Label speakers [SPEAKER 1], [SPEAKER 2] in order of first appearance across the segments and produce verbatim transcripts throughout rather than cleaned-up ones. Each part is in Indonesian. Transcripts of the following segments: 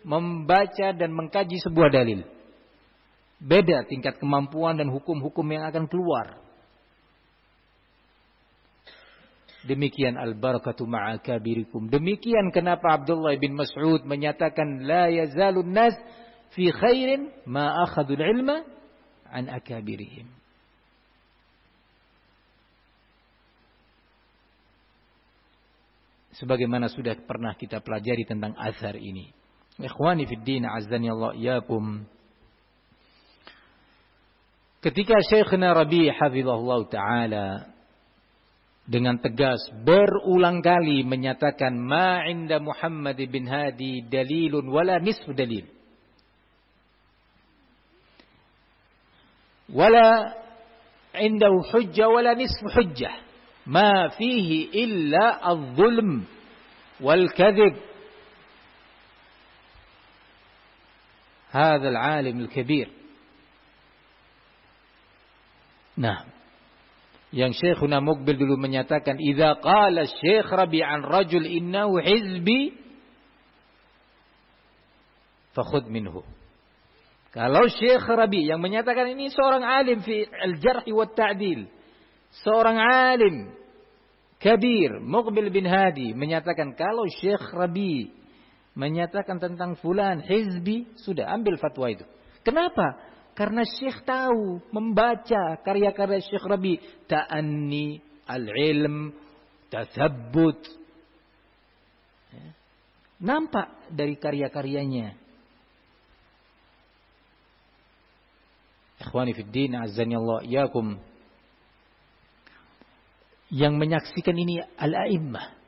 [SPEAKER 1] membaca dan mengkaji sebuah dalil. Beda tingkat kemampuan dan hukum-hukum yang akan keluar. Demikian al-barakatu ma'a kabirikum. Demikian kenapa Abdullah bin Mas'ud menyatakan la yazalun nas fi khairin ma akhadul ilma an akabirihim. Sebagaimana sudah pernah kita pelajari tentang azhar ini. Ikhwani fid din, azzani Allah iyakum. Ketika Syekhna Rabi' hafizahullah ta'ala dengan tegas berulang kali menyatakan ma 'inda Muhammad bin Hadi dalilun wala nisfu dalil. Wala 'indahu hujjah wala nisfu hujjah. Ma fihi illa adh-dhulm wal kadhib. Hadha al-'alim al-kabir. Nah, yang Syekhuna Muqbil dulu menyatakan idza qala Syekh Rabi' an rajul innahu hizbi fakhudh minhu. Kalau Syekh Rabi' yang menyatakan ini seorang alim fi al-jarh wa ta'dil, seorang alim kabir, Muqbil bin Hadi menyatakan kalau Syekh Rabi' menyatakan tentang fulan hizbi, sudah ambil fatwa itu. Kenapa? Karena Syekh tahu, membaca karya-karya Syekh Rabi, ta'anni, al-ilm, tathabbut. Nampak dari karya-karyanya. Ikhwani fid din, azzani Allah iyakum. Yang menyaksikan ini al-a'immah.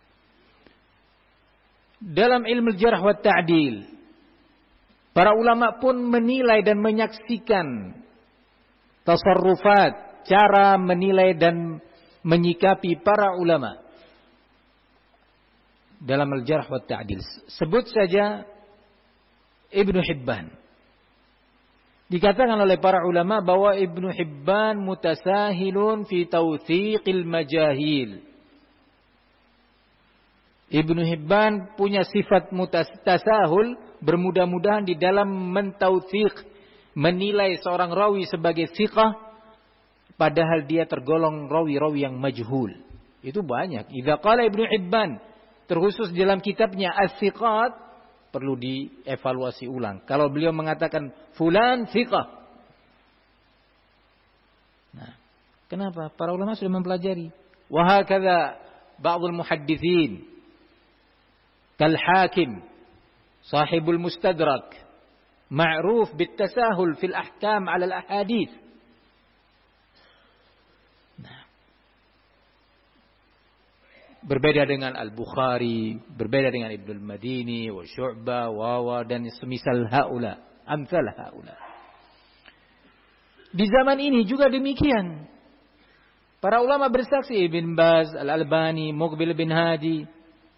[SPEAKER 1] Dalam ilmu al-jarh wa ta'dil, para ulama pun menilai dan menyaksikan tasarrufat, cara menilai dan menyikapi para ulama dalam al-jarh wa ta'dil. Sebut saja Ibnu Hibban. Dikatakan oleh para ulama bahwa Ibnu Hibban mutasahilun fi tawthiqil majahil. Ibnu Hibban punya sifat mutasahul, bermudah-mudahan di dalam mentautsiq, menilai seorang rawi sebagai thiqah padahal dia tergolong rawi-rawi yang majhul. Itu banyak. Idza qala Ibnu Hibban, terkhusus dalam kitabnya As-Thiqat, perlu dievaluasi ulang. Kalau beliau mengatakan fulan thiqah. Nah, kenapa? Para ulama sudah mempelajari. Wa hakadha ba'dul muhadditsin kal Hakim sahibul Mustadrak ma'ruf bitasahul fil ahkam 'ala al ahadits. Nah, berbeda dengan Al-Bukhari, berbeda dengan Ibnu Al-Madini wa Syu'bah wa wa dan semisal haula, amsal haula. Di zaman ini juga demikian. Para ulama bersaksi, Ibn Baz, Al-Albani, Muqbil bin Hadi,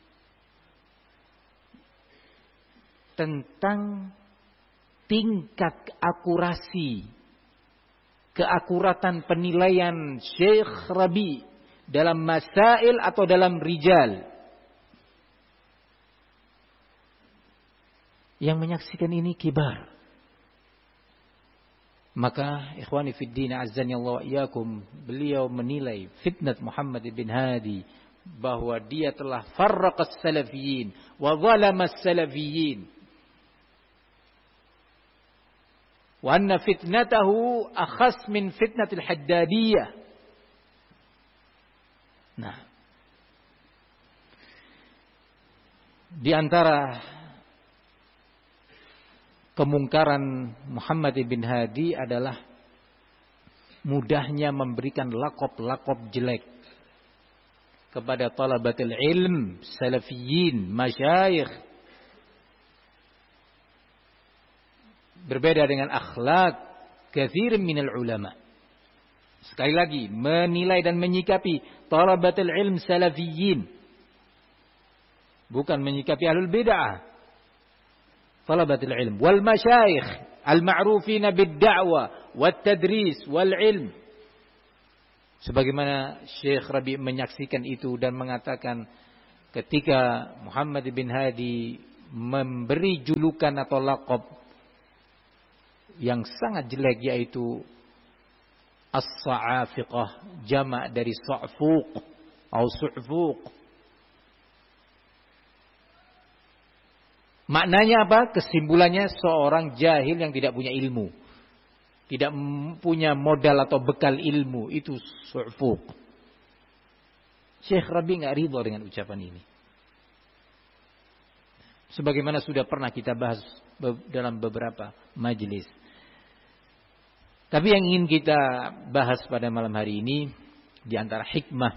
[SPEAKER 1] tentang tingkat akurasi, keakuratan penilaian Syekh Rabi dalam masail atau dalam rijal. Yang menyaksikan ini kibar. Maka ikhwani fid din, azzani Allah iyakum, beliau menilai fitnat Muhammad bin Hadi bahwa dia telah farraqas salafiyin wa zalamas salafiyin. Wa anna fitnatahu akhas min fitnatil haddadiyah. Nah, di antara kemungkaran Muhammad bin Hadi adalah mudahnya memberikan lakop-lakop jelek kepada talabatul ilm, salafiyin, masyayikh. Berbeda dengan akhlak katsir minal ulama. Sekali lagi, menilai dan menyikapi talabatul ilm salafiyin, bukan menyikapi ahlul bid'ah. Talabatul ilm wal masyayikh al-ma'rufina bid-da'wa wat tadris wal ilm. Sebagaimana Syekh Rabi menyaksikan itu dan mengatakan ketika Muhammad bin Hadi memberi julukan atau laqab yang sangat jelek, yaitu as-sa'afiqah, jamak dari sa'fuq atau su'fuq. Maknanya apa? Kesimpulannya seorang jahil yang tidak punya ilmu, tidak punya modal atau bekal ilmu, itu su'fuq. Syekh Rabi enggak ridha dengan ucapan ini. Sebagaimana sudah pernah kita bahas dalam beberapa majelis. Tapi yang ingin kita bahas pada malam hari ini, di antara hikmah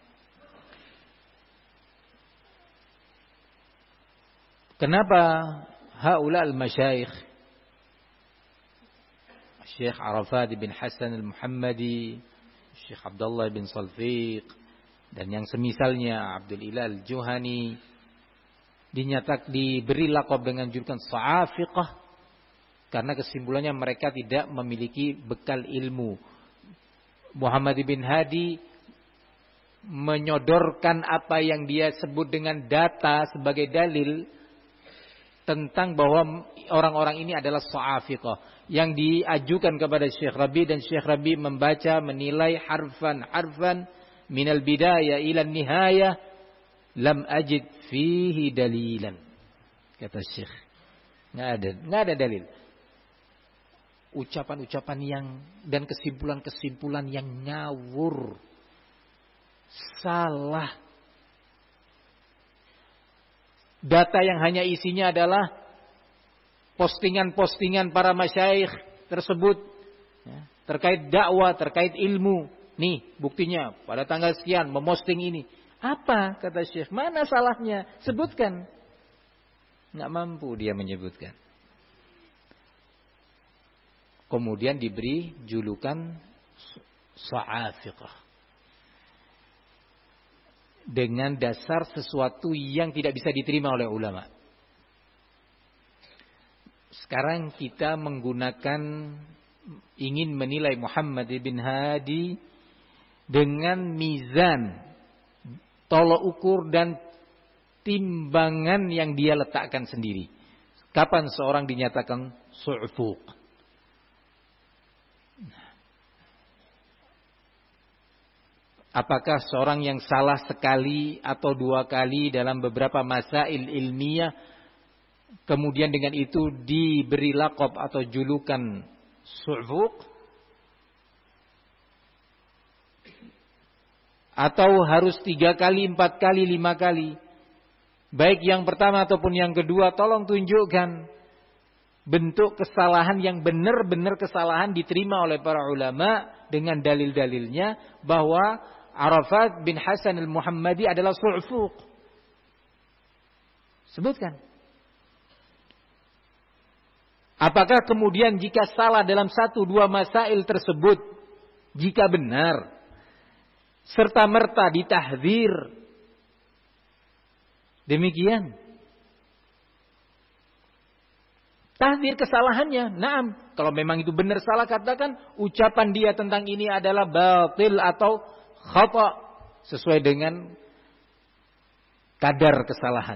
[SPEAKER 1] kenapa haula al-masyayikh, Syekh Arafat bin Hasan al-Muhammadi, Syekh Abdullah bin Salfiq, dan yang semisalnya, Abdul Ilah al-Juhani, dinyatak diberi laqab dengan julukan sa'afiqah, karena kesimpulannya mereka tidak memiliki bekal ilmu. Muhammad bin Hadi menyodorkan apa yang dia sebut dengan data sebagai dalil tentang bahwa orang-orang ini adalah sa'afiqah, yang diajukan kepada Syekh Rabi, dan Syekh Rabi membaca, menilai harfan harfan minal bidayah ila nihayah, lam ajid fihi dalilan, kata Syekh. Nggak ada, nggak ada dalil. Ucapan-ucapan yang dan kesimpulan-kesimpulan yang ngawur, salah. Data yang hanya isinya adalah postingan-postingan para masyayikh tersebut ya, terkait dakwah, terkait ilmu. Nih buktinya pada tanggal sekian memosting ini. Apa kata Syekh? Mana salahnya? Sebutkan. Nggak mampu dia menyebutkan. Kemudian diberi julukan sa'afiqah, dengan dasar sesuatu yang tidak bisa diterima oleh ulama. Sekarang kita menggunakan, ingin menilai Muhammad bin Hadi dengan mizan, tolok ukur dan timbangan yang dia letakkan sendiri. Kapan seorang dinyatakan su'fuq? Apakah seorang yang salah sekali atau dua kali dalam beberapa masail ilmiah, kemudian dengan itu diberi laqab atau julukan su'fuq? Atau harus tiga kali, empat kali, lima kali? Baik yang pertama ataupun yang kedua, tolong tunjukkan bentuk kesalahan yang benar-benar kesalahan diterima oleh para ulama dengan dalil-dalilnya bahwa Arafat bin Hasan al-Muhammadi adalah su'fuq. Sebutkan. Apakah kemudian jika salah dalam satu dua masail tersebut, jika benar, serta merta ditahdzir? Demikian. Tahdzir kesalahannya. Naam, kalau memang itu benar salah, katakan ucapan dia tentang ini adalah batil atau khata, sesuai dengan kadar kesalahan.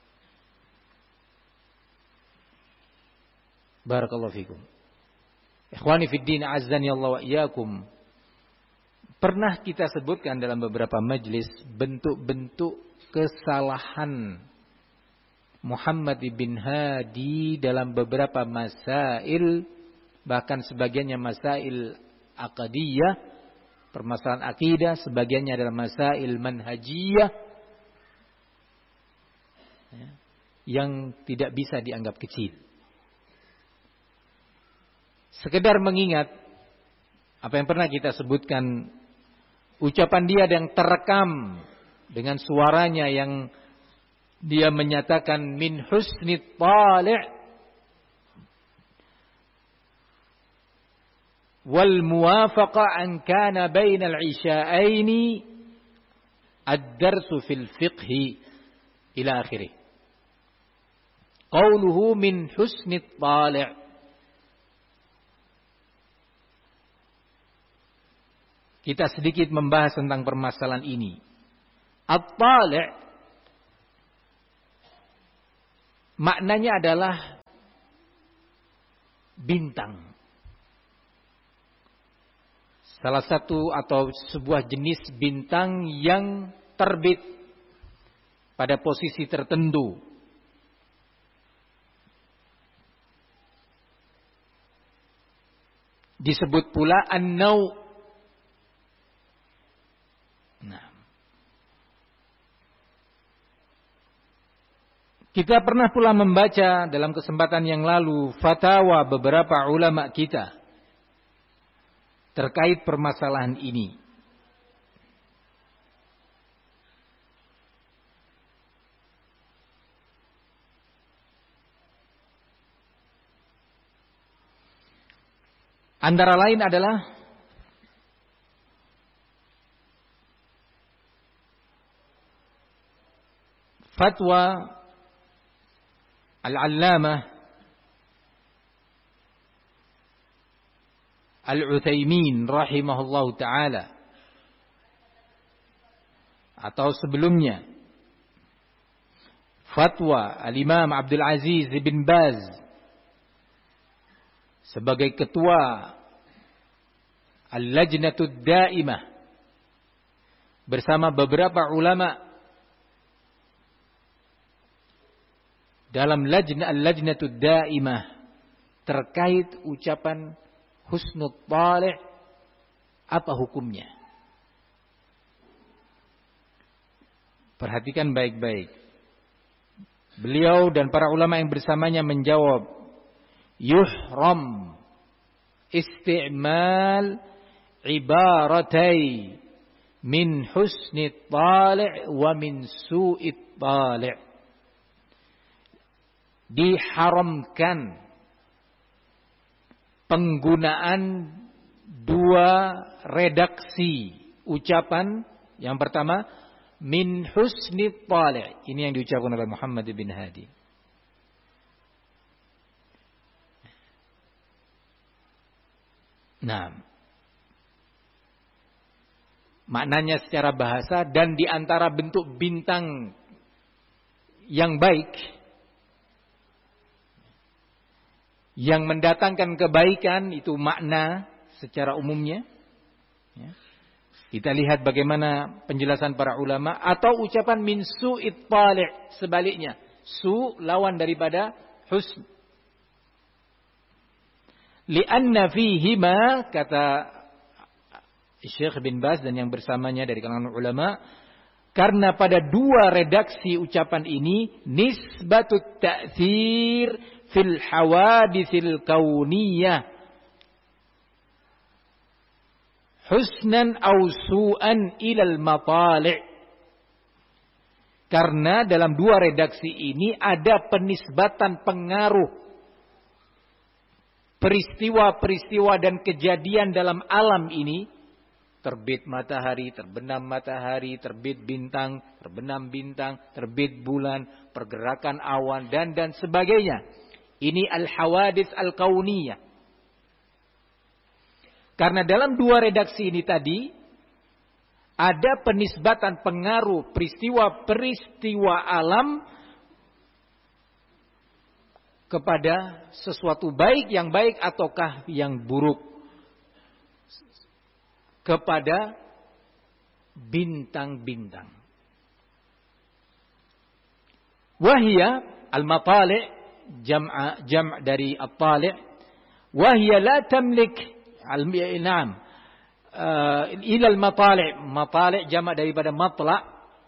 [SPEAKER 1] Barakallahu fikum. Ikhwani fid din, azzani Allah wa iyyakum. Pernah kita sebutkan dalam beberapa majlis bentuk-bentuk kesalahan Muhammad bin Hadi dalam beberapa masail, bahkan sebagiannya masail aqdiyah, permasalahan akidah, sebagiannya adalah masail manhajiyah ya, yang tidak bisa dianggap kecil. Sekedar mengingat apa yang pernah kita sebutkan, ucapan dia yang terekam dengan suaranya yang dia menyatakan min husni tali' wal muwafaqa an kana bainal isha'aini ad-darsu fil fiqhi ila akhirih. Qauluhu min husni tali'. Kita sedikit membahas tentang permasalahan ini. At-tali' maknanya adalah bintang. Salah satu atau sebuah jenis bintang yang terbit pada posisi tertentu. Disebut pula an-naw. Nah. Kita pernah pula membaca dalam kesempatan yang lalu fatwa beberapa ulama kita terkait permasalahan ini. Antara lain adalah fatwa Al-Allamah Al-Utsaimin rahimahullahu ta'ala, atau sebelumnya fatwa Al-Imam Abdul Aziz bin Baz sebagai ketua Al-Lajnatud Daimah bersama beberapa ulama dalam lajna Al-Lajnatud Daimah terkait ucapan husnul talih, apa hukumnya? Perhatikan baik-baik. Beliau dan para ulama yang bersamanya menjawab, yuhram isti'mal ibaratai min husni talih wa min su'i talih. Diharamkan penggunaan dua redaksi ucapan. Yang pertama, min husni talih. Ini yang diucapkan oleh Muhammad bin Hadi. Nah, maknanya secara bahasa, dan di antara bentuk bintang yang baik yang mendatangkan kebaikan itu makna secara umumnya. Ya. Kita lihat bagaimana penjelasan para ulama. Atau ucapan min su'it talih, sebaliknya. Su lawan daripada husn. Lianna fihima, kata Syekh bin Baz dan yang bersamanya dari kalangan ulama, karena pada dua redaksi ucapan ini nisbatut ta'thir fil hawaditsil kauniyah husnan aw su'an ilal matali'. Karena dalam dua redaksi ini ada penisbatan pengaruh peristiwa-peristiwa dan kejadian dalam alam ini. Terbit matahari, terbenam matahari, terbit bintang, terbenam bintang, terbit bulan, pergerakan awan, dan dan sebagainya. Ini al-hawadits al-kauniyah. Karena dalam dua redaksi ini tadi ada penisbatan pengaruh peristiwa-peristiwa alam kepada sesuatu baik yang baik ataukah yang buruk, kepada bintang-bintang. Wahia al-matali' jam'a jam' dari at-tali', wahia la tamlik al-na'am uh, ila al-matali', matali' jama' daripada matla',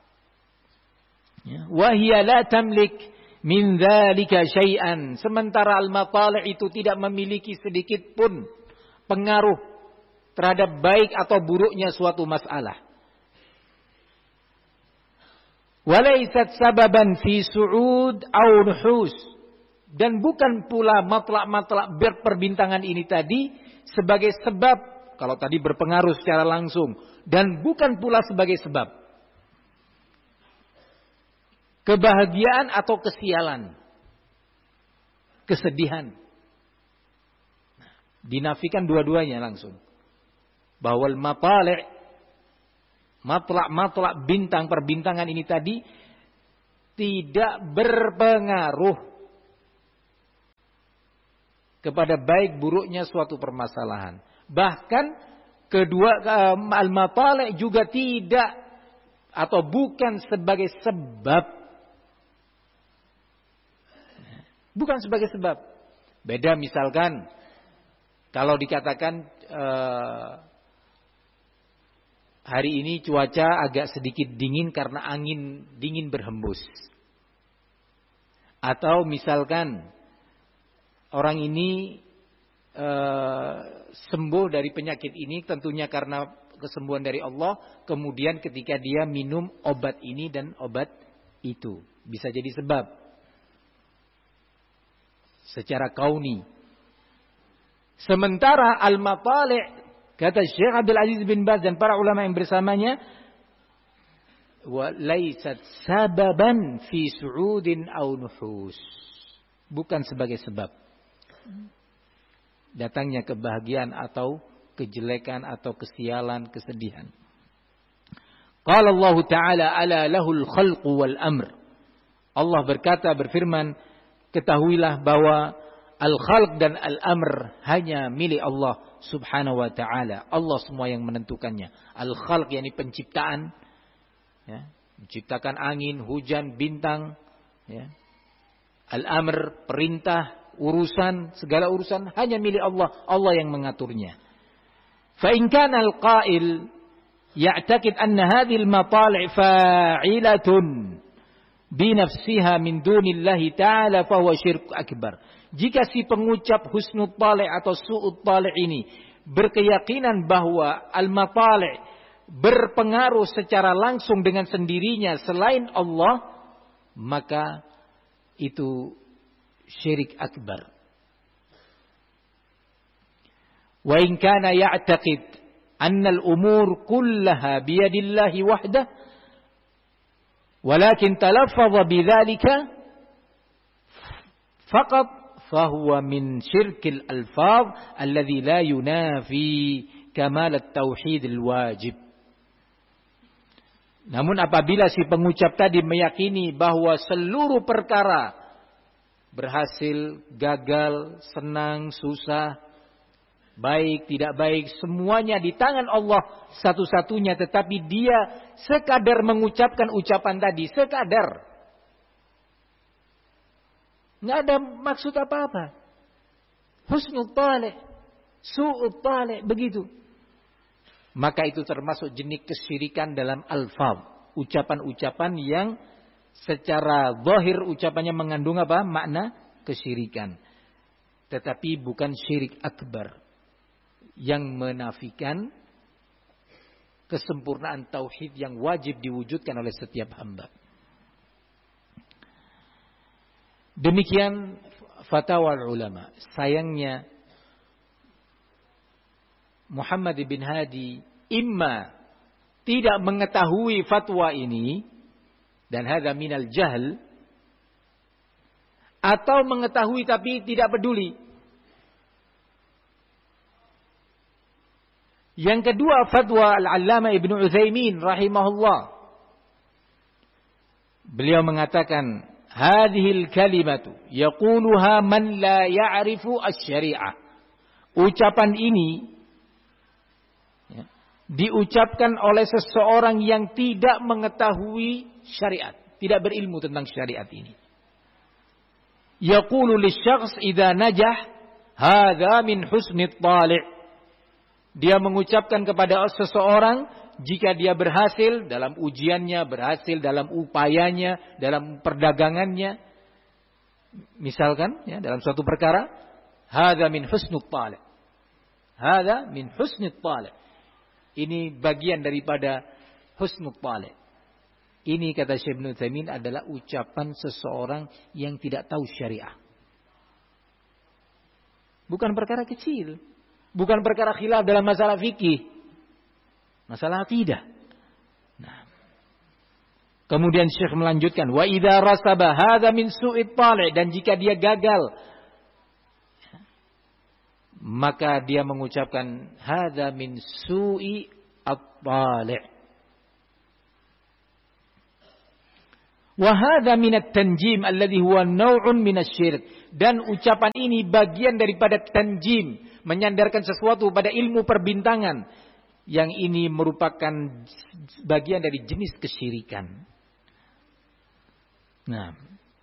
[SPEAKER 1] ya. Wahia la tamlik min dzalika syai'an, sementara al-matali' itu tidak memiliki sedikit pun pengaruh terhadap baik atau buruknya suatu masalah. Walaysat sababan fi su'ud aw nuhus, dan bukan pula matlak-matlak berperbintangan ini tadi sebagai sebab, kalau tadi berpengaruh secara langsung, dan bukan pula sebagai sebab kebahagiaan atau kesialan, kesedihan. Dinafikan dua-duanya langsung. Bahwa al-matali', matlak-matlak bintang perbintangan ini tadi tidak berpengaruh kepada baik buruknya suatu permasalahan. Bahkan kedua al-matali' juga tidak atau bukan sebagai sebab. Bukan sebagai sebab. Beda misalkan kalau dikatakan eh, hari ini cuaca agak sedikit dingin karena angin dingin berhembus. Atau misalkan orang ini e, sembuh dari penyakit ini tentunya karena kesembuhan dari Allah. Kemudian ketika dia minum obat ini dan obat itu. Bisa jadi sebab. Secara kauni. Sementara al-matali' kata Syekh Abdul Aziz bin Baz dan para ulama yang bersamanya. Wa laysat sababan fi su'udin aw nuhus. Bukan sebagai sebab datangnya kebahagiaan atau kejelekan atau kesialan, kesedihan. Qala Allah Ta'ala ala lahul khalqu wal amr. Allah berkata, berfirman, ketahuilah bahwa al-khalq dan al-amr hanya milik Allah Subhanahu wa ta'ala. Allah semua yang menentukannya. Al-khalq yakni penciptaan, ya, menciptakan angin, hujan, bintang, ya. Al-amr, perintah, urusan, segala urusan hanya milik Allah. Allah yang mengaturnya. Fa in kana al-qa'il ya'taqid anna hadhihi al-matali' fa'ilatun bi nafsiha min dunillahi ta'ala fa huwa syirk akbar. Jika si pengucap husnul tali' atau su'ut tali' ini berkeyakinan bahwa al-matali' berpengaruh secara langsung dengan sendirinya selain Allah, maka itu syirik akbar. Wa in kana ya'taqid anna al-umur kullaha biyadillahi wahdah walakin talaffadha bidzalika faqat fahuwa min syirkil alfaz alladhi la yunafi kamal at-tauhid al-wajib. Namun apabila si pengucap tadi meyakini bahwa seluruh perkara berhasil, gagal, senang, susah, baik, tidak baik, semuanya di tangan Allah satu-satunya, tetapi dia sekadar mengucapkan ucapan tadi, sekadar. Nggak ada maksud apa-apa. Husnul tali', su'ut tali', begitu. Maka itu termasuk jenis kesyirikan dalam alfaz. Ucapan-ucapan yang secara zahir ucapannya mengandung apa? Makna kesyirikan. Tetapi bukan syirik akbar. Yang menafikan kesempurnaan tauhid yang wajib diwujudkan oleh setiap hamba. Demikian fatwa ulama. Sayangnya Muhammad bin Hadi imma tidak mengetahui fatwa ini dan hadza minal jahl, atau mengetahui tapi tidak peduli. Yang kedua, fatwa Al-Allamah Ibnu Utsaimin rahimahullah. Beliau mengatakan, hadhil kalimatu yaquluha man la ya'rifu asy-syari'ah. Ucapan ini ya, diucapkan oleh seseorang yang tidak mengetahui syariat, tidak berilmu tentang syariat ini. Yaqulu lisyakhs idza najah hadza min husnit tali'. Dia mengucapkan kepada seseorang jika dia berhasil dalam ujiannya, berhasil dalam upayanya, dalam perdagangannya, misalkan ya, dalam suatu perkara, hadza min husnit tali'. Hadza min husnit tali'. Ini bagian daripada husnul tali'. Ini kata Syekh Ibnu Utsaimin adalah ucapan seseorang yang tidak tahu syariah. Bukan perkara kecil. Bukan perkara khilaf dalam masalah fikih. Masalah akidah. Nah. Kemudian Syekh melanjutkan, wa idza rasaba hadza min su'it tali', dan jika dia gagal, maka dia mengucapkan hadza min su'i at-tali'. Wa hadza minat tanjim alladhi huwa naw'un minasy-syirk. Dan ucapan ini bagian daripada tanjim, menyandarkan sesuatu pada ilmu perbintangan, yang ini merupakan bagian dari jenis kesyirikan. Nah,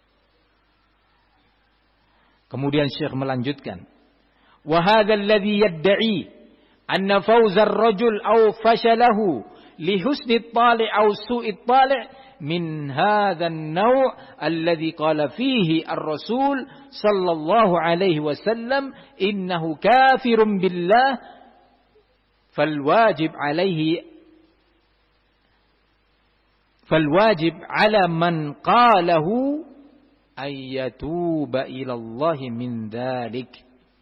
[SPEAKER 1] kemudian Syekh melanjutkan, wa hadza alladhi yad'i anna fawza ar-rajul aw fashalahu li husni at-tali' aw su'i at-tali' min hadha an-naw' alladhi qala fihi ar-rasul sallallahu alaihi wasallam innahu kafirun billah fal wajib alaihi fal wajib ala man qalahu ayyatuba ila Allah min dzalik.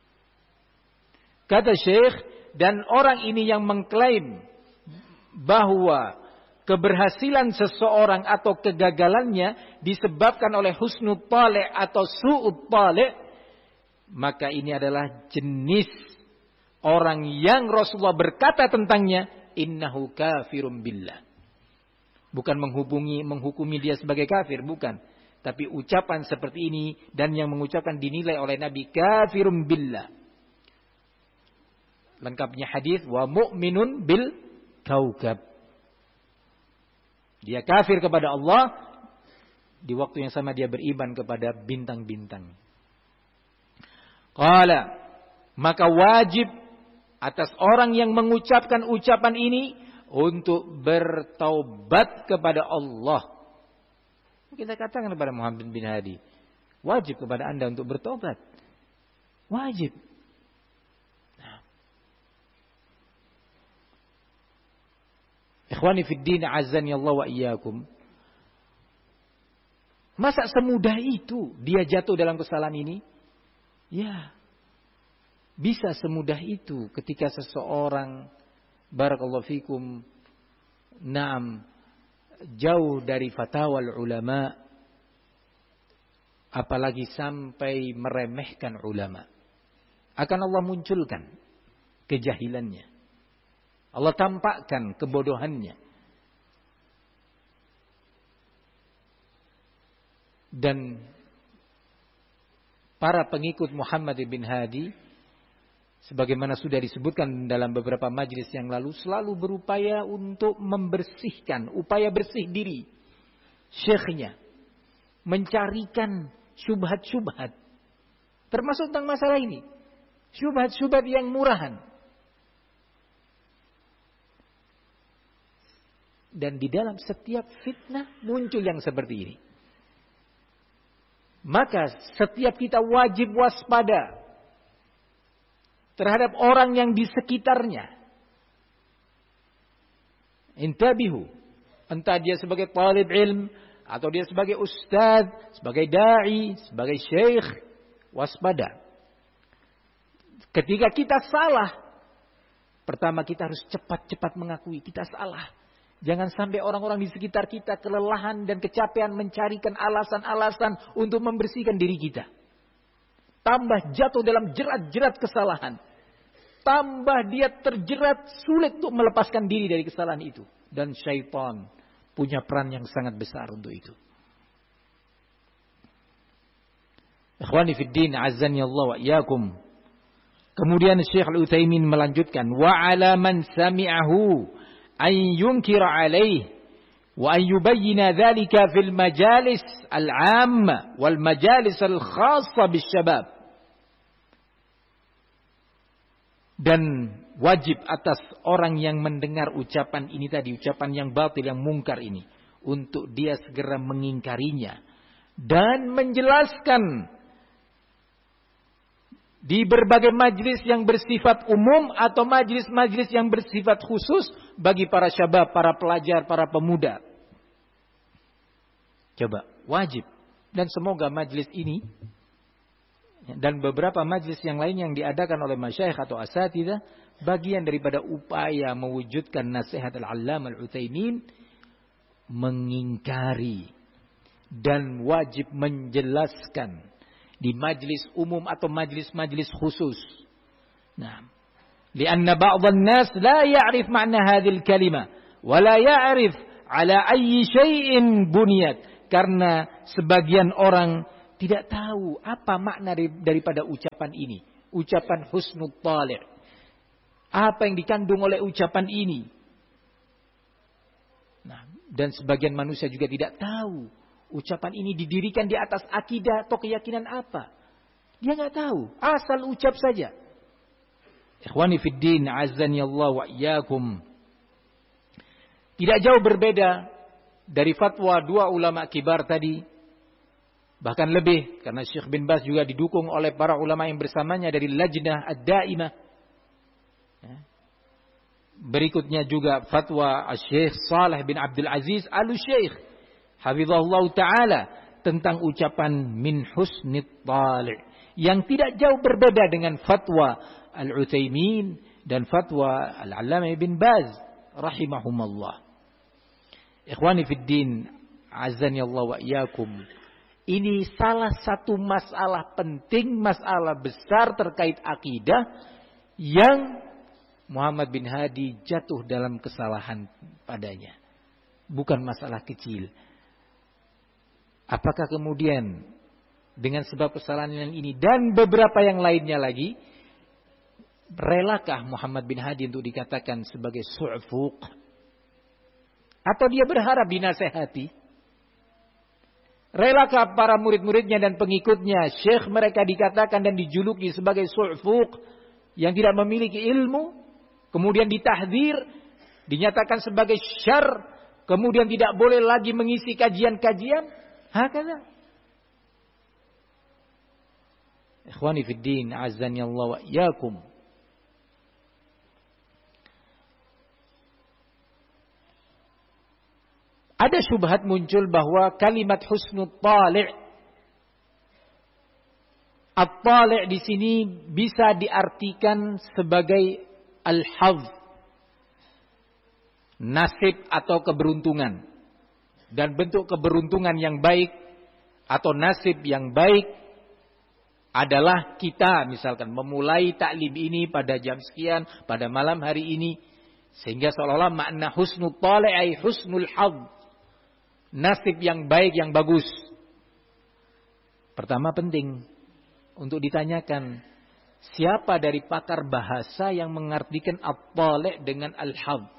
[SPEAKER 1] Kata Syekh, dan orang ini yang mengklaim bahwa keberhasilan seseorang atau kegagalannya disebabkan oleh husnul tali' atau su'ut tali', maka ini adalah jenis orang yang Rasulullah berkata tentangnya, innahu kafirun billah. Bukan menghubungi, menghukumi dia sebagai kafir, bukan. Tapi ucapan seperti ini dan yang mengucapkan dinilai oleh Nabi kafirun billah. Lengkapnya hadis, wa mu'minun bil kaukab. Dia kafir kepada Allah, di waktu yang sama dia beriman kepada bintang-bintang. Qala, maka wajib atas orang yang mengucapkan ucapan ini untuk bertaubat kepada Allah. Kita katakan kepada Muhammad bin Hadi, wajib kepada Anda untuk bertobat. Wajib. Ikhwani fid din, azani Allah wa iyyakum. Masa semudah itu dia jatuh dalam kesalahan ini? Ya. Bisa semudah itu ketika seseorang, barakallahu fikum, naam, jauh dari fatwa ulama, apalagi sampai meremehkan ulama. Akan Allah munculkan kejahilannya. Allah tampakkan kebodohannya. Dan para pengikut Muhammad bin Hadi, sebagaimana sudah disebutkan dalam beberapa majlis yang lalu, selalu berupaya untuk membersihkan, upaya bersih diri syekhnya, mencarikan syubhat-syubhat, termasuk tentang masalah ini, syubhat-syubhat yang murahan. Dan di dalam setiap fitnah muncul yang seperti ini. Maka setiap kita wajib waspada terhadap orang yang di sekitarnya. Intabihu. Entah dia sebagai talib ilm, atau dia sebagai ustaz, sebagai da'i, sebagai syekh. Waspada. Ketika kita salah, pertama kita harus cepat-cepat mengakui kita salah. Jangan sampai orang-orang di sekitar kita kelelahan dan kecapean mencarikan alasan-alasan untuk membersihkan diri kita. Tambah jatuh dalam jerat-jerat kesalahan. Tambah dia terjerat, sulit untuk melepaskan diri dari kesalahan itu. Dan syaitan punya peran yang sangat besar untuk itu. Ikhwani fid din, azani Allah wa iyyakum. Kemudian Syekh Al-Utsaimin melanjutkan, wa 'ala man sami'ahu an yunkira alaih wa an yubayyina dhalika fil majalis al-'amma wal majalis al-khassa bisyabab. Dan wajib atas orang yang mendengar ucapan ini tadi, ucapan yang batil, yang mungkar ini, untuk dia segera mengingkarinya dan menjelaskan di berbagai majlis yang bersifat umum atau majlis-majlis yang bersifat khusus bagi para syabab, para pelajar, para pemuda. Coba, wajib. Dan semoga majlis ini dan beberapa majlis yang lain yang diadakan oleh masyayikh atau asatidzah bagian daripada upaya mewujudkan nasihat Al-Allamah Al-Utsaimin, mengingkari dan wajib menjelaskan di majlis umum atau majlis-majlis khusus. Nah, lianna ba'dhan nas la ya'rif ma'na hadhil kalimah wa la ya'rif ala ayyi syai'in buniyat. karena sebagian orang tidak tahu apa makna daripada ucapan ini. Ucapan husnul tali'. Apa yang dikandung oleh ucapan ini. Nah, dan sebagian manusia juga tidak tahu. Ucapan ini didirikan di atas akidah atau keyakinan apa. Dia nggak tahu. Asal ucap saja. Ikhwani fiddin, azzani Allah wa iyyakum. Tidak jauh berbeda dari fatwa dua ulama kibar tadi. Bahkan lebih, karena Syekh bin Baz juga didukung oleh para ulama yang bersamanya dari Lajnah Ad-Daimah. Berikutnya juga fatwa Syekh Saleh bin Abdul Aziz Al-Syekh hafizahullah ta'ala tentang ucapan min husnit tali', yang tidak jauh berbeda dengan fatwa Al-Utsaimin dan fatwa Al-Allamah bin Baz rahimahumallah. Ikhwani fiddin, azani Allah wa iyyakum. Ini salah satu masalah penting, masalah besar terkait akidah yang Muhammad bin Hadi jatuh dalam kesalahan padanya. Bukan masalah kecil. Apakah kemudian dengan sebab kesalahan ini dan beberapa yang lainnya lagi, relakah Muhammad bin Hadi untuk dikatakan sebagai su'fuq? Atau dia berharap dinasehati? Relakah para murid-muridnya dan pengikutnya, syekh mereka dikatakan dan dijuluki sebagai su'fuq, yang tidak memiliki ilmu, kemudian ditahdzir, dinyatakan sebagai syarr, kemudian tidak boleh lagi mengisi kajian-kajian? Hakala. Ikhwani fiddin, azzani Allah wa iyyakum. Ada syubhat muncul bahwa kalimat husnul tali', at-tali' di sini bisa diartikan sebagai al-hadz, nasib atau keberuntungan. Dan bentuk keberuntungan yang baik atau nasib yang baik adalah kita misalkan memulai taklim ini pada jam sekian, pada malam hari ini, sehingga seolah-olah makna husnul tali' ay husnul hadz, nasib yang baik, yang bagus. Pertama penting untuk ditanyakan, siapa dari pakar bahasa yang mengartikan at-tali' dengan al-hadz?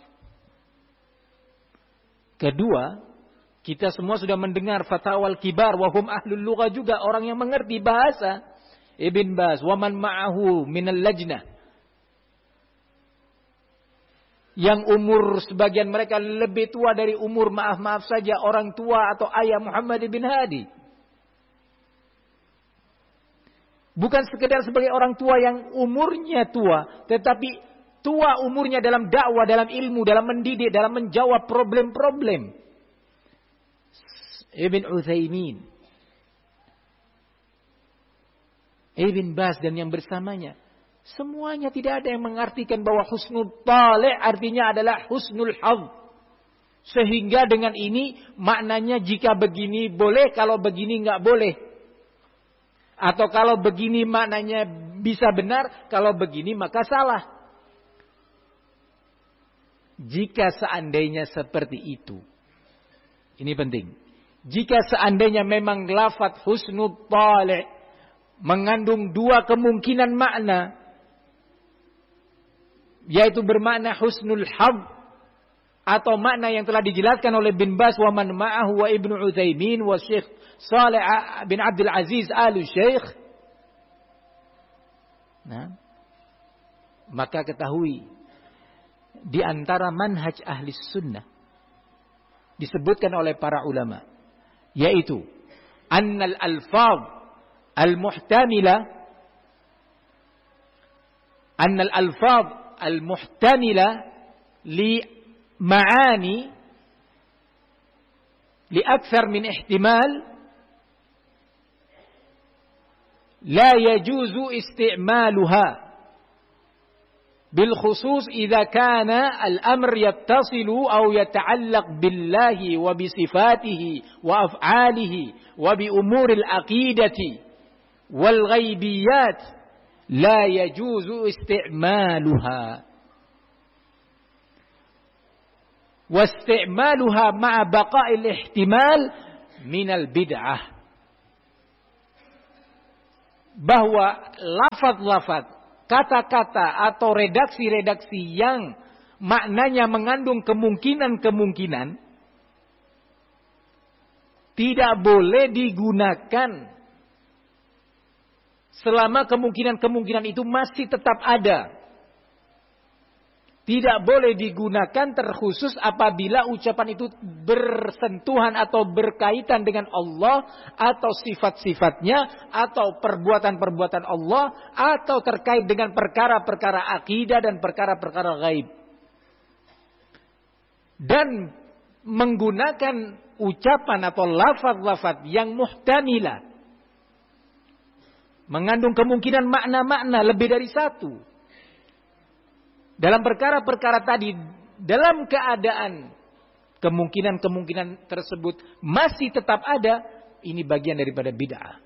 [SPEAKER 1] Kedua, kita semua sudah mendengar fatawal kibar, wahum ahlul lughah, juga orang yang mengerti bahasa. Ibn Baz, wa man ma'ahu minal lajnah, yang umur sebagian mereka lebih tua dari umur, maaf-maaf saja, orang tua atau ayah Muhammad bin Hadi. Bukan sekedar sebagai orang tua yang umurnya tua, tetapi tua umurnya dalam dakwah, dalam ilmu, dalam mendidik, dalam menjawab problem-problem. Ibn Utsaimin, Ibn Baz dan yang bersamanya, semuanya tidak ada yang mengartikan bahwa husnul tali' artinya adalah husnul hadz. Sehingga dengan ini maknanya jika begini boleh, kalau begini enggak boleh. Atau kalau begini maknanya bisa benar, kalau begini maka salah. Jika seandainya seperti itu, ini penting. Jika seandainya memang lafaz husnul tali' mengandung dua kemungkinan makna, yaitu bermakna husnul hadz atau makna yang telah dijelaskan oleh bin Baz wa man ma'ahu wa Ibnu Utsaimin wa Syekh Saleh bin Abdul Aziz Al-Syekh. Nah, maka ketahui di antara manhaj ahli sunnah disebutkan oleh para ulama, yaitu annal alfaz al-muhtamila annal alfaz al-muhtamila li ma'ani li akthar min ihtimal la yajuzu isti'maluha بالخصوص إذا كان الأمر يتصل أو يتعلق بالله وبصفاته وأفعاله وبأمور العقيدة والغيبيات لا يجوز استعمالها واستعمالها مع بقاء الاحتمال minal bid'ah. Bahwa lafaz-lafaz, kata-kata atau redaksi-redaksi yang maknanya mengandung kemungkinan-kemungkinan tidak boleh digunakan selama kemungkinan-kemungkinan itu masih tetap ada. Tidak boleh digunakan terkhusus apabila ucapan itu bersentuhan atau berkaitan dengan Allah atau sifat-sifatnya atau perbuatan-perbuatan Allah atau terkait dengan perkara-perkara akidah dan perkara-perkara gaib. Dan menggunakan ucapan atau lafaz-lafaz yang muhtamilah, mengandung kemungkinan makna-makna lebih dari satu. Dalam perkara-perkara tadi, dalam keadaan kemungkinan-kemungkinan tersebut masih tetap ada, ini bagian daripada bid'ah.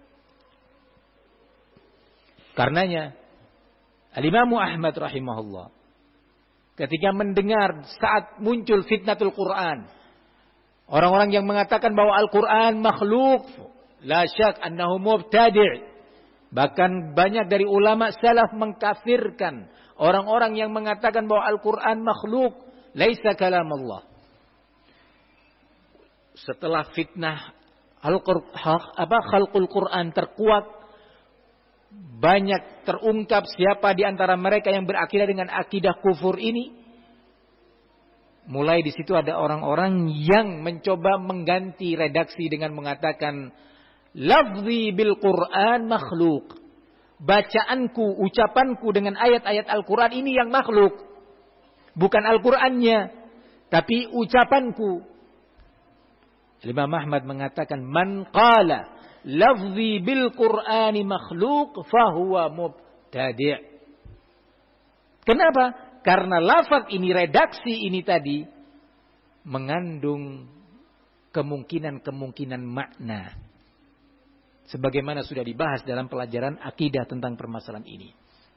[SPEAKER 1] Karenanya, Al-Imam Ahmad rahimahullah, ketika mendengar saat muncul fitnatul Quran, orang-orang yang mengatakan bahwa Al-Quran makhluk, la syak annahu mubtadi'. Bahkan banyak dari ulama salaf mengkafirkan orang-orang yang mengatakan bahwa Al-Quran makhluk, laisa kalam Allah. Setelah fitnah apa khalqul Quran terkuat, banyak terungkap siapa di antara mereka yang berakidah dengan akidah kufur ini. Mulai di situ ada orang-orang yang mencoba mengganti redaksi dengan mengatakan lafzi bil Quran makhluk. Bacaanku, ucapanku dengan ayat-ayat Al-Quran ini yang makhluk. Bukan Al-Qurannya, tapi ucapanku. Imam Ahmad mengatakan, man qala lafzi bil Qur'ani makhluk fahuwa mubtadi'. Kenapa? Karena lafaz ini, redaksi ini tadi mengandung kemungkinan-kemungkinan makna. Sebagaimana sudah dibahas dalam pelajaran akidah tentang permasalahan ini.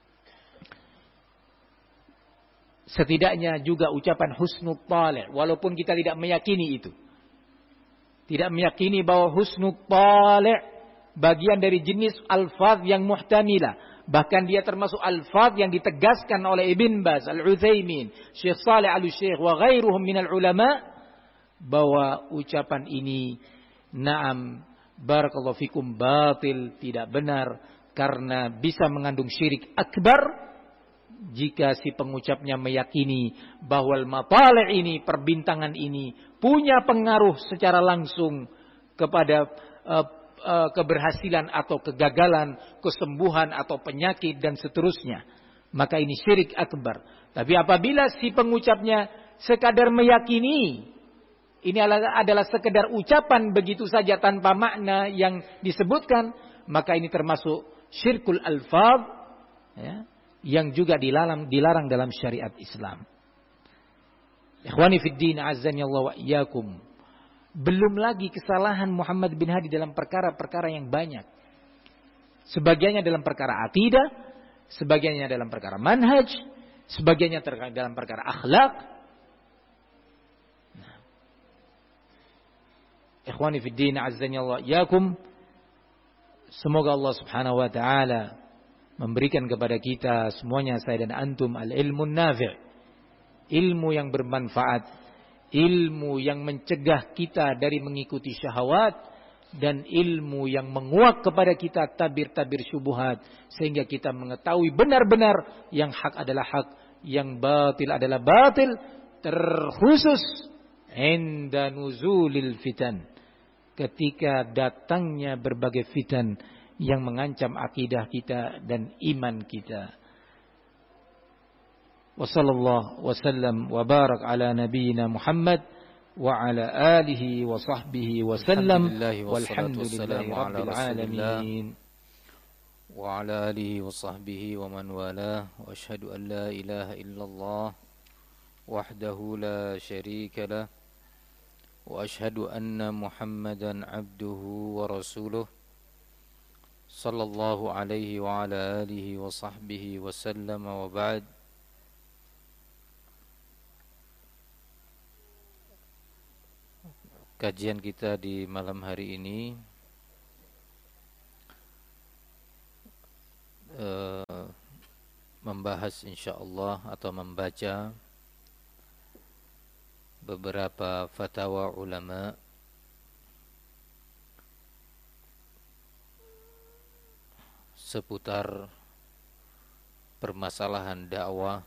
[SPEAKER 1] Setidaknya juga ucapan husnul tali', walaupun kita tidak meyakini itu. Tidak meyakini bahwa husnul tali' bagian dari jenis alfaz yang muhtamilah. Bahkan dia termasuk alfaz yang ditegaskan oleh Ibn Baz, Al-Utsaimin, Syekh Shalih Al-Syekh wa ghairuhum minal ulama, bahwa ucapan ini na'am barakallahu fikum batil, tidak benar, karena bisa mengandung syirik akbar jika si pengucapnya meyakini bahwa al-matali' ini, perbintangan ini punya pengaruh secara langsung kepada uh, uh, keberhasilan atau kegagalan, kesembuhan atau penyakit dan seterusnya. Maka ini syirik akbar. Tapi apabila si pengucapnya sekadar meyakini, ini adalah, adalah sekedar ucapan begitu saja tanpa makna yang disebutkan, maka ini termasuk syirkul alfaz, ya, yang juga dilarang, dilarang dalam syariat Islam. Ikhwani fid din, azzani Allah wa iyyakum. Belum lagi kesalahan Muhammad bin Hadi dalam perkara-perkara yang banyak. Sebagiannya dalam perkara akidah, sebagiannya dalam perkara manhaj, sebagiannya dalam perkara akhlak. Ikhwani fid din, azzani Allah iyyakum. Semoga Allah Subhanahu wa taala memberikan kepada kita semuanya, saya dan antum, al-ilmun nafi', ilmu yang bermanfaat, ilmu yang mencegah kita dari mengikuti syahwat, dan ilmu yang menguak kepada kita tabir-tabir syubhat, sehingga kita mengetahui benar-benar yang hak adalah hak, yang batil adalah batil, terkhusus inda nuzulil fitan, ketika datangnya berbagai fitan yang mengancam akidah kita dan iman kita. Wa sallallahu wa sallam wa barak ala nabiyyina Muhammad wa ala alihi wa sahbihi wa sallam, walhamdulillahi rabbil alamin.
[SPEAKER 2] Wa ala alihi wa sahbihi wa man walah, wa asyhadu an la ilaha illallah wahdahu la syarika lah, wa asyhadu anna Muhammadan abduhu wa rasuluh sallallahu alaihi wa ala alihi wa sahbihi wa sallam, wa ba'd. Kajian kita di malam hari ini uh, membahas insyaallah atau membaca beberapa fatwa ulama seputar permasalahan dakwah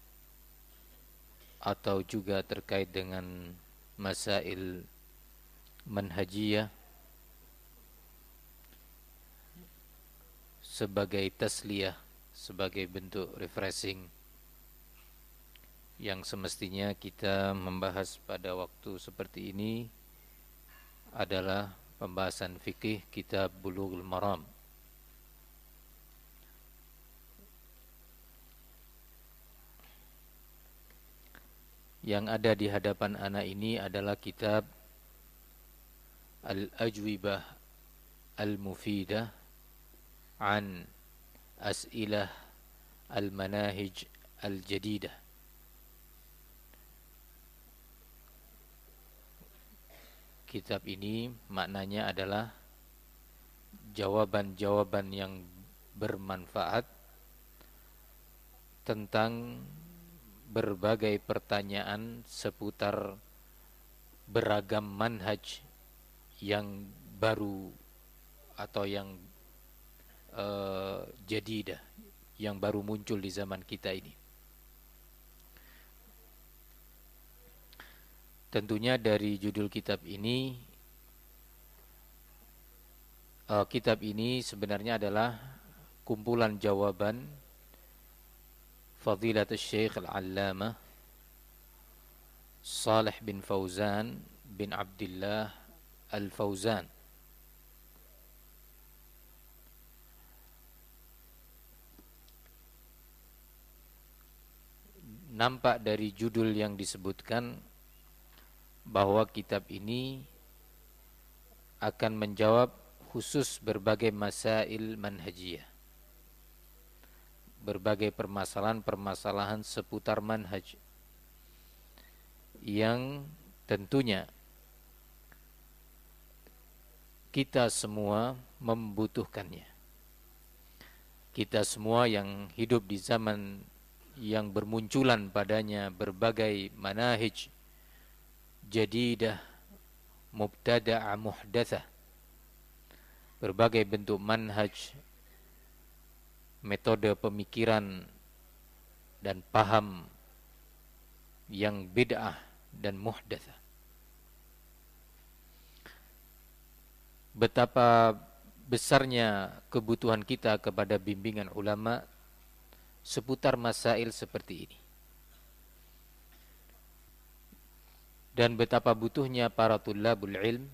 [SPEAKER 2] atau juga terkait dengan masail manhajiyah sebagai tasliyah, sebagai bentuk refreshing yang semestinya kita membahas pada waktu seperti ini adalah pembahasan fikih kitab Bulughul Maram. Yang ada di hadapan anak ini adalah kitab Al-Ajwibah Al-Mufidah an As'ilah Al-Manahij Al-Jadidah. Kitab ini maknanya adalah jawaban-jawaban yang bermanfaat tentang berbagai pertanyaan seputar beragam manhaj yang baru atau yang uh, jadidah, yang baru muncul di zaman kita ini. Tentunya dari judul kitab ini, uh, kitab ini sebenarnya adalah kumpulan jawaban Fadilatul Syekh Al-Allamah Salih bin Fauzan bin Abdullah Al-Fauzan. Nampak dari judul yang disebutkan bahwa kitab ini akan menjawab khusus berbagai masail manhajiyah, berbagai permasalahan-permasalahan seputar manhaj yang tentunya kita semua membutuhkannya. Kita semua yang hidup di zaman yang bermunculan padanya berbagai manahij jadidah, mubtada'ah, muhdatsah, berbagai bentuk manhaj, metode pemikiran dan paham yang bid'ah dan muhdatsah. Betapa besarnya kebutuhan kita kepada bimbingan ulama seputar masail seperti ini. Dan betapa butuhnya para tullabul ilm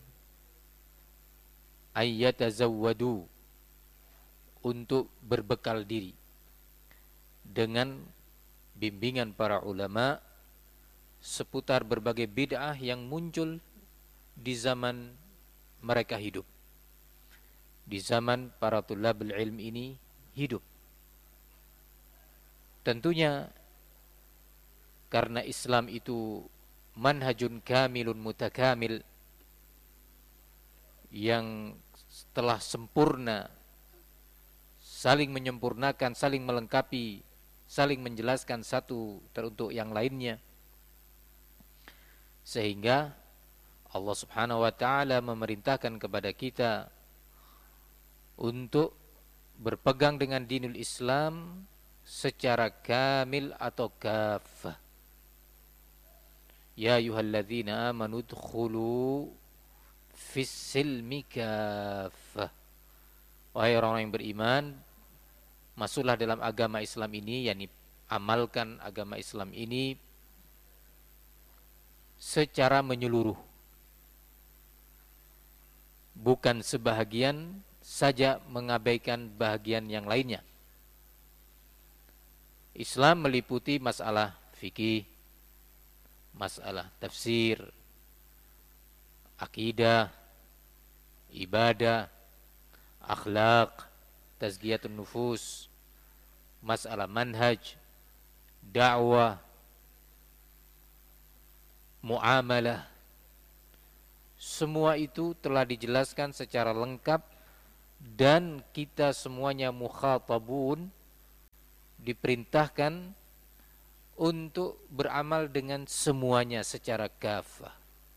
[SPEAKER 2] ayyatazawwadu, untuk berbekal diri dengan bimbingan para ulama seputar berbagai bid'ah yang muncul di zaman mereka hidup, di zaman para tullabul ilm ini hidup. Tentunya karena Islam itu manhajun kamilun mutakamil, yang telah sempurna, saling menyempurnakan, saling melengkapi, saling menjelaskan satu teruntuk yang lainnya, sehingga Allah Subhanahu wa taala memerintahkan kepada kita untuk berpegang dengan dinul Islam secara kamil atau kafah. Ya ayyuhalladzina amanu dkhulu fis silmi kafah. Wahai orang yang beriman, masuklah dalam agama Islam ini, yakni amalkan agama Islam ini secara menyeluruh, bukan sebahagian saja mengabaikan bahagian yang lainnya. Islam meliputi masalah fikih, masalah tafsir, akidah, ibadah, akhlak, tazkiyatun nufus, masalah manhaj, dakwah, muamalah, Semua itu telah dijelaskan secara lengkap dan kita semuanya mukhatabun, diperintahkan untuk beramal dengan semuanya secara kafah.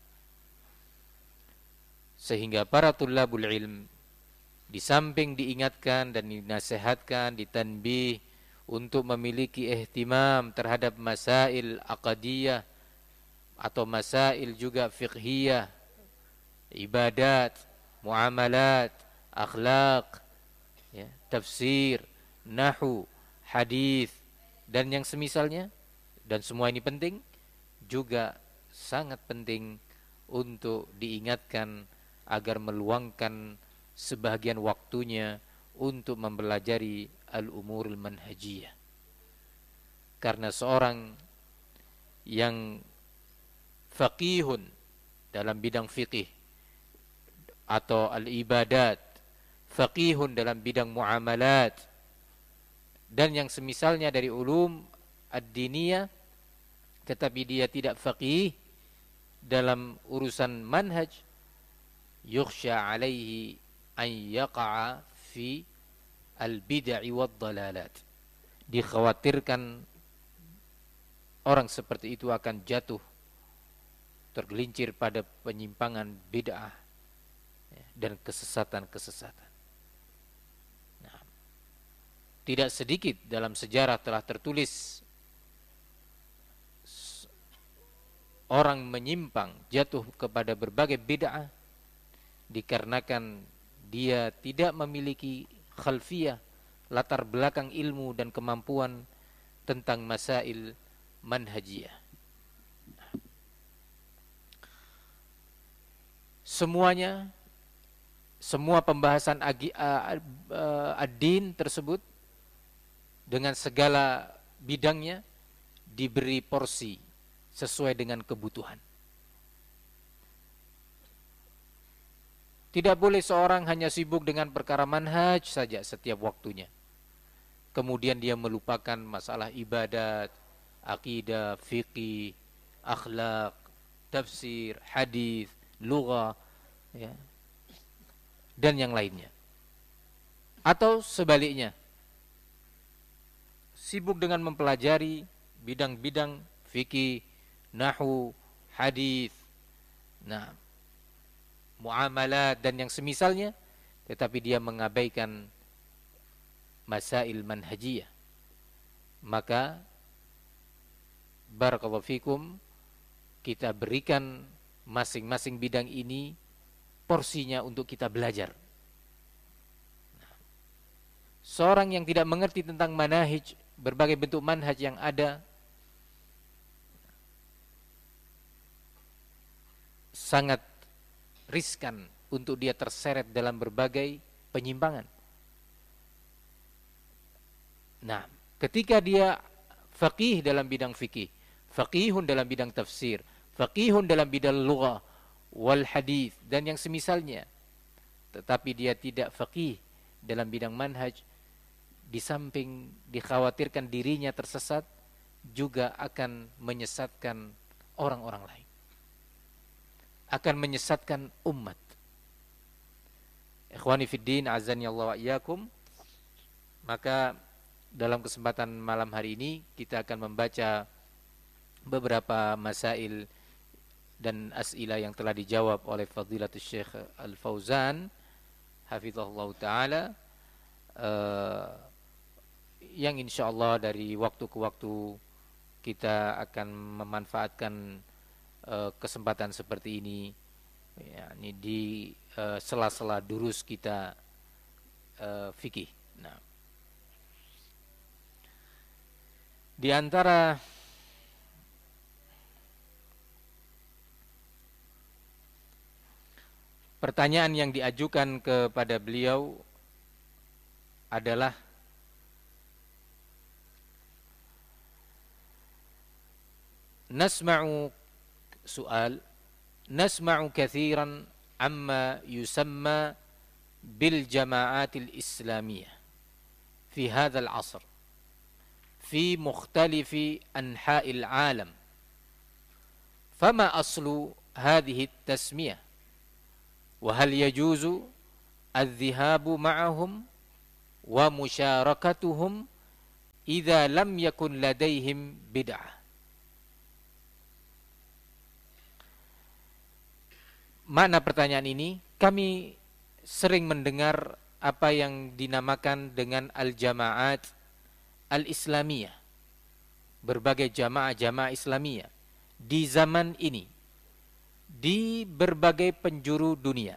[SPEAKER 2] Sehingga para tulabul ilm di samping diingatkan dan dinasihatkan, ditanbih untuk memiliki ihtimam terhadap masail aqadiyah atau masail juga fiqhiyah, ibadat, muamalat, akhlak, ya, tafsir, nahwu, hadis dan yang semisalnya, dan semua ini penting, juga sangat penting untuk diingatkan agar meluangkan sebagian waktunya untuk mempelajari al-umurul manhajiyah. Karena seorang yang faqihun dalam bidang fiqih atau al-ibadat, faqihun dalam bidang muamalat dan yang semisalnya dari ulum ad-diniyah, tetapi dia tidak faqih dalam urusan manhaj, yukhsha alaihi an yaqa'a fi al-bid'i wad-dalalat. Dikhawatirkan orang seperti itu akan jatuh, tergelincir pada penyimpangan bid'ah dan kesesatan-kesesatan. Nah, tidak sedikit dalam sejarah telah tertulis orang menyimpang, jatuh kepada berbagai bid'ah dikarenakan dia tidak memiliki khalfiyah, latar belakang ilmu dan kemampuan tentang masail manhajiyah. Semuanya, semua pembahasan ad-din tersebut dengan segala bidangnya diberi porsi sesuai dengan kebutuhan. Tidak boleh seorang hanya sibuk dengan perkara manhaj saja setiap waktunya. Kemudian dia melupakan masalah ibadat, akidah, fiqih, akhlak, tafsir, hadis, lughah, ya, dan yang lainnya. Atau sebaliknya, sibuk dengan mempelajari bidang-bidang fikih, nahwu, hadis, nah, muamalat dan yang semisalnya, tetapi dia mengabaikan masail manhajiyah. Maka barakallahu fikum, kita berikan masing-masing bidang ini porsinya untuk kita belajar. Seorang yang tidak mengerti tentang manhaj, berbagai bentuk manhaj yang ada, sangat riskan untuk dia terseret dalam berbagai penyimpangan. Nah, ketika dia faqih dalam bidang fikih, faqihun dalam bidang tafsir, faqihun dalam bidang lughah wal hadis dan yang semisalnya, tetapi dia tidak faqih dalam bidang manhaj, di samping dikhawatirkan dirinya tersesat, juga akan menyesatkan orang-orang lain, akan menyesatkan umat. Ikhwani fiddin, azani Allah wa iyyakum. Maka dalam kesempatan malam hari ini kita akan membaca beberapa masail dan as'ilah yang telah dijawab oleh Fadilatul Syekh Al-Fauzan hafizahullah ta'ala, uh, yang insyaallah dari waktu ke waktu kita akan memanfaatkan uh, kesempatan seperti ini, yakni di uh, sela-sela durus kita uh, fikih. Nah, di antara pertanyaan yang diajukan kepada beliau adalah nasma'u soal nasma'u kathiran amma yusamma bil jama'atil islamiyah fi hadzal 'asr fi mukhtalifi anha'il 'alam, fama aslu hadhihi at-tasmiyah wa hal yajuzu adh-dhihabu ma'ahum wa musyarakatuhum idza lam yakun ladaihim bid'ah. Makna pertanyaan ini, kami sering mendengar apa yang dinamakan dengan al-jama'at al-islamiyah, berbagai jamaah-jamaah Islamiyah di zaman ini, di berbagai penjuru dunia.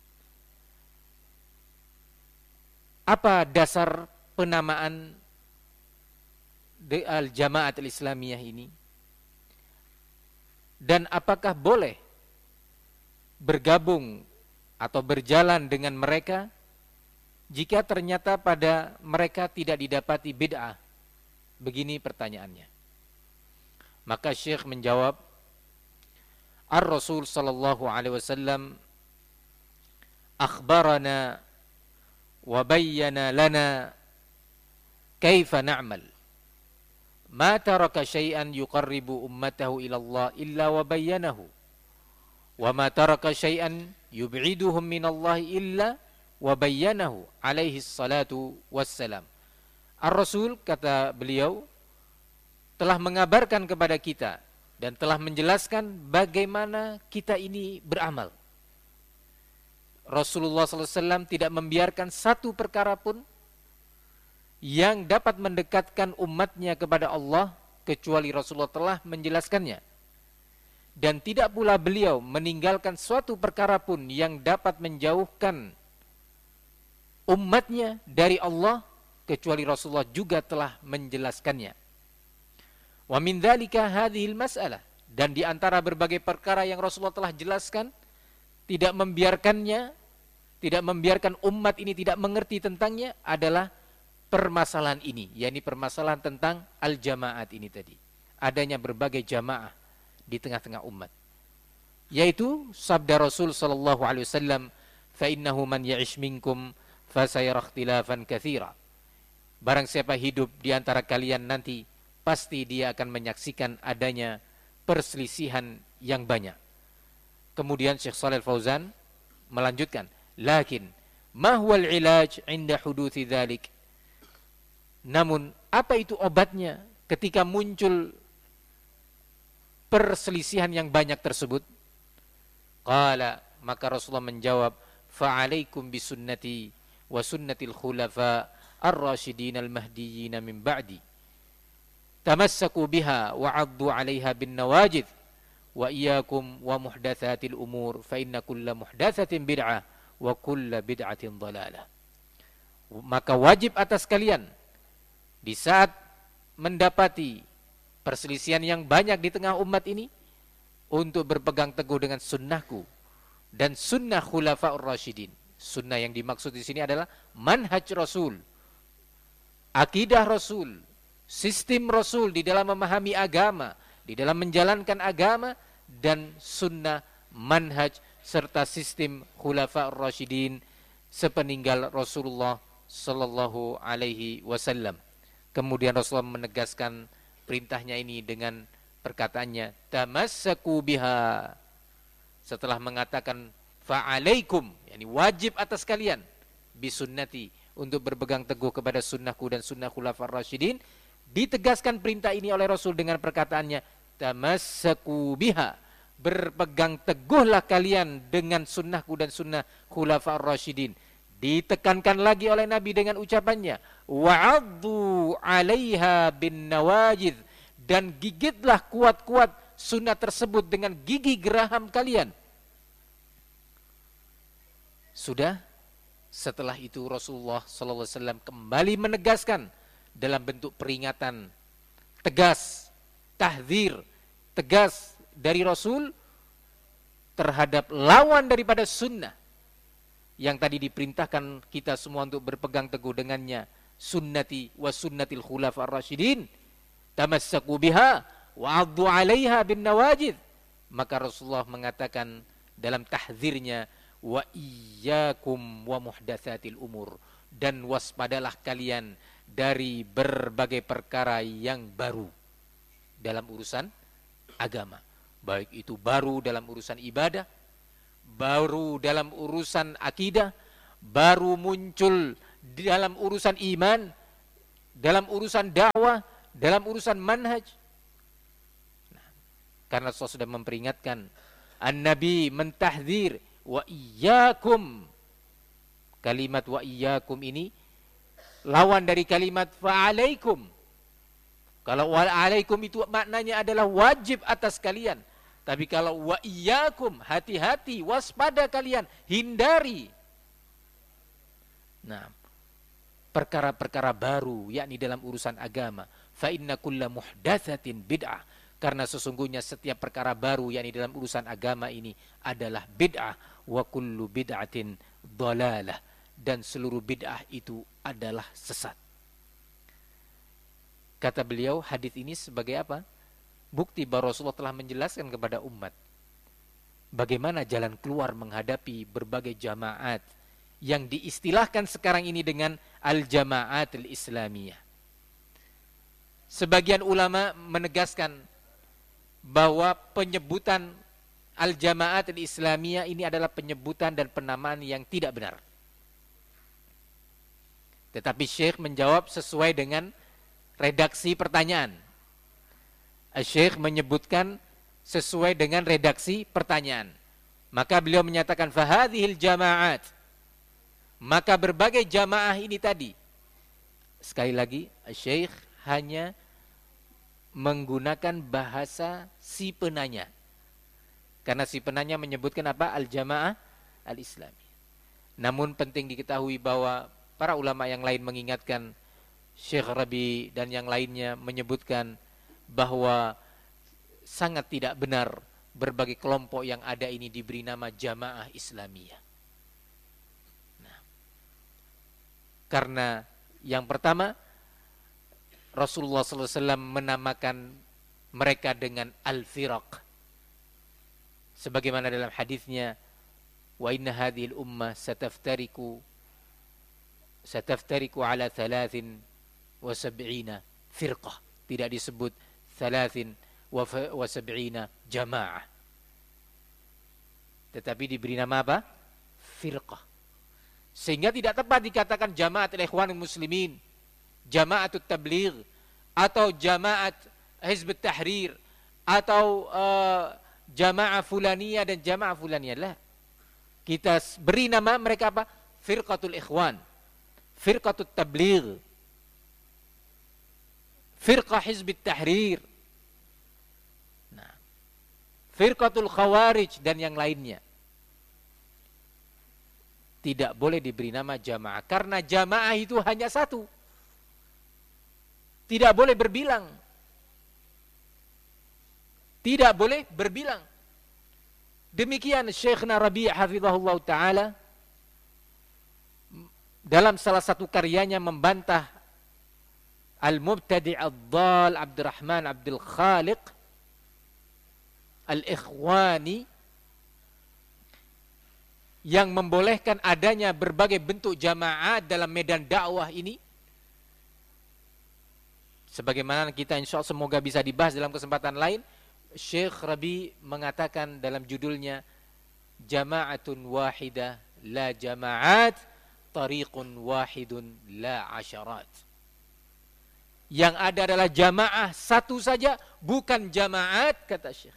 [SPEAKER 2] Apa dasar penamaan al-jama'at al-islamiyah ini? Dan apakah boleh bergabung atau berjalan dengan mereka jika ternyata pada mereka tidak didapati bid'ah? Begini pertanyaannya. Maka Syekh menjawab, Ar-Rasul sallallahu alaihi wasallam akhbarana wa bayyana lana kaifa na'mal. Ma taraka syai'an yuqarribu ummatahu ila Allah illa wa bayyanahu. Wa ma taraka syai'an yub'iduhum min Allah illa wa bayyanahu alaihi salatu wassalam. Ar-Rasul, kata beliau, telah mengabarkan kepada kita dan telah menjelaskan bagaimana kita ini beramal. Rasulullah sallallahu alaihi wasallam tidak membiarkan satu perkara pun yang dapat mendekatkan umatnya kepada Allah kecuali Rasulullah telah menjelaskannya. Dan tidak pula beliau meninggalkan suatu perkara pun yang dapat menjauhkan umatnya dari Allah kecuali Rasulullah juga telah menjelaskannya. Wa min dzalika hadhil mas'alah, dan di antara berbagai perkara yang Rasulullah telah jelaskan, tidak membiarkannya, tidak membiarkan umat ini tidak mengerti tentangnya adalah permasalahan ini, yakni permasalahan tentang al-jamaat ini tadi. Adanya berbagai jamaah di tengah-tengah umat. Yaitu sabda Rasul sallallahu alaihi wasallam, "Fa innahu man ya'ish minkum fa sayara ikhtilafan katsira." Barang siapa hidup di antara kalian nanti, pasti dia akan menyaksikan adanya perselisihan yang banyak. Kemudian Syekh Shalih Al-Fauzan melanjutkan, "Lakin ma huwal ilaj 'inda huduthi dzalik?" Namun apa itu obatnya ketika muncul perselisihan yang banyak tersebut? Qala, maka Rasulullah menjawab, "Fa'alaikum bisunnati wa sunnatil khulafa ar-rasyidin al-mahdiyyin min ba'di. Tamassaku biha wa 'addu 'alaiha bin nawajid wa iyyakum wa muhdatsatil umur fa inna kulla muhdatsatin bid'ah wa kulla bid'atin dhalalah." Maka wajib atas kalian di saat mendapati perselisihan yang banyak di tengah umat ini untuk berpegang teguh dengan sunnahku dan sunnah khulafa'ur rasyidin. Sunnah yang dimaksud di sini adalah manhaj Rasul, akidah Rasul, sistem Rasul di dalam memahami agama, di dalam menjalankan agama, dan sunnah, manhaj, serta sistem khulafa'ur rasyidin sepeninggal Rasulullah sallallahu alaihi wasallam. Kemudian Rasulullah menegaskan perintahnya ini dengan perkataannya, "Tamassaku biha." Setelah mengatakan fa'alaikum, yakni wajib atas kalian, bisunnati, untuk berpegang teguh kepada sunnahku dan sunnah khulafa'ur rasyidin, ditegaskan perintah ini oleh Rasul dengan perkataannya, "Tamassaku biha." Berpegang teguhlah kalian dengan sunnahku dan sunnah khulafa'ur rasyidin. Ditekankan lagi oleh Nabi dengan ucapannya, "Wa'addu 'alaiha bin nawajid." Dan gigitlah kuat-kuat sunnah tersebut dengan gigi geraham kalian. Sudah, setelah itu Rasulullah sallallahu alaihi wasallam kembali menegaskan dalam bentuk peringatan tegas, tahdzir tegas dari Rasul terhadap lawan daripada sunnah yang tadi diperintahkan kita semua untuk berpegang teguh dengannya, sunnati wa sunnatil khulafa'ir rasyidin, tamassaku biha wa 'addu 'alaiha bin nawajid. Maka Rasulullah mengatakan dalam tahdzirnya, wa iyyakum wa muhdatsatil umur, dan waspadalah kalian dari berbagai perkara yang baru dalam urusan agama, baik itu baru dalam urusan ibadah, baru dalam urusan akidah, baru muncul dalam urusan iman, dalam urusan dakwah, dalam urusan manhaj. Nah, karena Rasul sudah memperingatkan, An-Nabi mentahdzir, wa iyyakum. Kalimat wa iyyakum ini lawan dari kalimat fa'alaikum. Kalau wa'alaikum itu maknanya adalah wajib atas kalian. Tapi kalau wa iyyakum, hati-hati, waspada kalian, hindari. Nah, perkara-perkara baru, yakni dalam urusan agama. Fa inna kulla muhdatsatin bid'ah. Karena sesungguhnya setiap perkara baru, yakni dalam urusan agama ini adalah bid'ah. Wa kullu bid'atin dhalalah. Dan seluruh bid'ah itu adalah sesat. Kata beliau, hadis ini sebagai apa? Bukti bahwa Rasulullah telah menjelaskan kepada umat bagaimana jalan keluar menghadapi berbagai jamaat yang diistilahkan sekarang ini dengan al-jama'at al-islamiyah. Sebagian ulama menegaskan bahwa penyebutan al-jama'at al-islamiyah ini adalah penyebutan dan penamaan yang tidak benar. Tetapi Syekh menjawab sesuai dengan redaksi pertanyaan. Syekh menyebutkan sesuai dengan redaksi pertanyaan. Maka beliau menyatakan fahadhil jama'at. Maka berbagai jamaah ini tadi. Sekali lagi, Syekh hanya menggunakan bahasa si penanya. Karena si penanya menyebutkan apa? Al-jamaah al-islami. Namun penting diketahui bahwa para ulama yang lain mengingatkan, Syekh Rabi dan yang lainnya menyebutkan bahwa sangat tidak benar berbagai kelompok yang ada ini diberi nama jamaah Islamiyah. Nah, karena yang pertama, Rasulullah sallallahu alaihi wasallam menamakan mereka dengan al-firaq. Sebagaimana dalam hadisnya, wa inna hadhil ummah sataftariku sataftariku ala thalathin wa sab'ina firqah. Tidak disebut thalathin wa sab'ina jamaah, tetapi diberi nama apa? Firqah. Sehingga tidak tepat dikatakan jamaat al-ikhwanul muslimin, jamaatut tabligh, atau jamaat hizb tahrir, atau uh, jamaah fulaniyah dan jamaah fulaniyah. Lah, kita beri nama mereka apa? Firqatul ikhwan, firqatul tabligh, firqah hizb tahrir, nah, firqatul khawarij dan yang lainnya. Tidak boleh diberi nama jamaah, karena jamaah itu hanya satu. Tidak boleh berbilang. Tidak boleh berbilang. Demikian Syekhna Rabi' hafizahullah ta'ala dalam salah satu karyanya membantah Al-Mubtadi' Ad-Dhal Abdurrahman Abdul Khaliq Al-Ikhwani, yang membolehkan adanya berbagai bentuk jamaat dalam medan dakwah ini. Sebagaimana kita insya Allah semoga bisa dibahas dalam kesempatan lain, Syekh Rabi mengatakan dalam judulnya, Jama'atun wahidah la jama'at, tariqun wahidun la asyarat. Yang ada adalah jamaah satu saja, bukan jamaat, kata Syekh.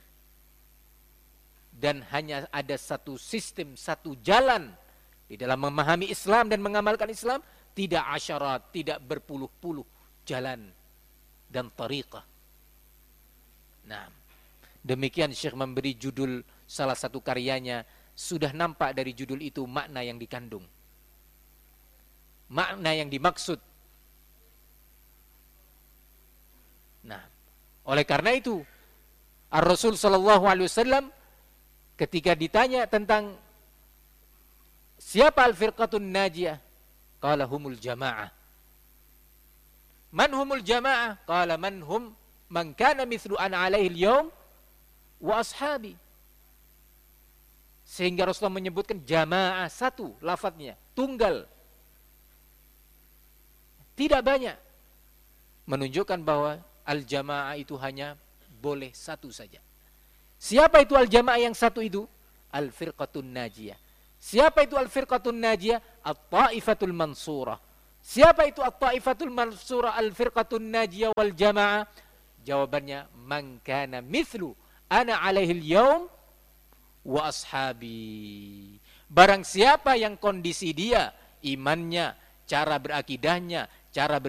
[SPEAKER 2] Dan hanya ada satu sistem, satu jalan di dalam memahami Islam dan mengamalkan Islam, tidak asyarat, tidak berpuluh-puluh jalan dan tariqah. Nah, demikian Syekh memberi judul salah satu karyanya. Sudah nampak dari judul itu makna yang dikandung, makna yang dimaksud. Nah, oleh karena itu Ar-Rasul sallallahu alaihi wasallam ketika ditanya tentang siapa al-firqatun najiyah, qala humul jamaah. Man humul jamaah? Qala man hum man kana mithlu an alaihi al-yawm wa ashabi. Sehingga Rasulullah menyebutkan jamaah satu, lafadznya tunggal, tidak banyak, menunjukkan bahwa al-jamaah itu hanya boleh satu saja. Siapa itu al-jamaah yang satu itu? al-firqatun najiyah. Siapa itu al-firqatun najiyah? At-ta'ifatul mansurah. Siapa itu at-ta'ifatul mansurah, al-firqatun najiyah wal jamaah? Jawabannya, man kana mithlu ana alaihil yaum wa ashabi. Barang siapa yang kondisi dia, imannya, cara berakidahnya, cara